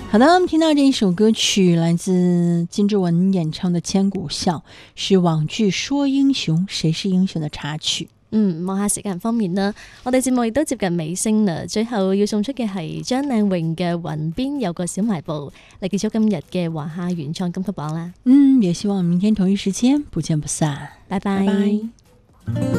好的，我们听到这一首歌曲来自金志文演唱的《千古笑》，是網劇《說英雄誰是英雄》的插曲。 望下時間方面啦，我哋節目亦都接近尾聲啦。最後要送出嘅係張靚穎嘅《雲邊有個小賣部》嚟結束今日嘅華夏原創金曲榜啦。 也希望明天同一時間不見不散。 拜拜。